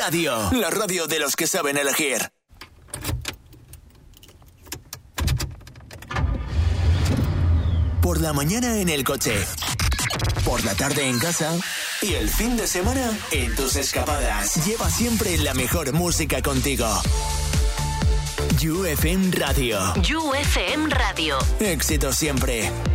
Radio, la radio de los que saben elegir. Por la mañana en el coche, por la tarde en casa y el fin de semana en tus escapadas. Lleva siempre la mejor música contigo. You FM Radio. You FM Radio. Éxito siempre.